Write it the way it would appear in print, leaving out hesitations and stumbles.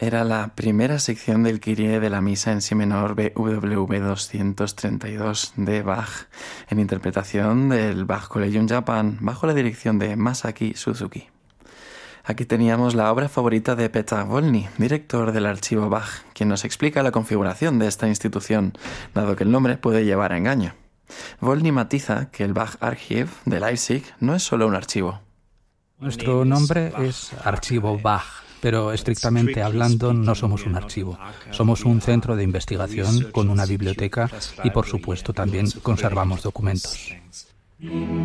Era la primera sección del Kyrie de la misa en si menor BWV 232 de Bach, en interpretación del Bach Collegium Japan, bajo la dirección de Masaki Suzuki. Aquí teníamos la obra favorita de Petar Volny, director del archivo Bach, quien nos explica la configuración de esta institución, dado que el nombre puede llevar a engaño. Volny matiza que el Bach Archiv de Leipzig no es solo un archivo. Nuestro nombre es Archivo Bach, pero estrictamente hablando no somos un archivo. Somos un centro de investigación con una biblioteca y, por supuesto, también conservamos documentos.